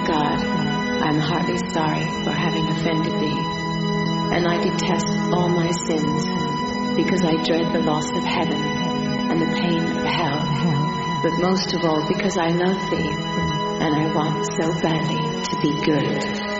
God, I am heartily sorry for having offended thee, and I detest all my sins, because I dread the loss of heaven and the pain of hell, but most of all because I love thee, and I want so badly to be good.